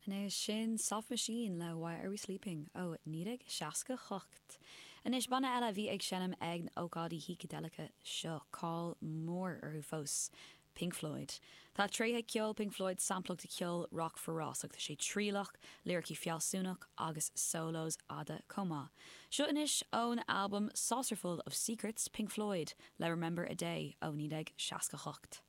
Is sin Soft Machine le Why Are We Sleeping ó nírig seaca chocht. Is banna eile bhí ag sinnim ag ógádaí hícadéalacha seo cáil mór arthú fós. Pink Floyd. Tá tréthe ceol Pink Floyd sampleach de ceol Rock for Ross ag sé trílach, lyricí fialsúnach agus solos ada comá. Seo inis ón album Saucerful of Secrets Pink Floyd le Remember a Day ó nírig seaca chocht.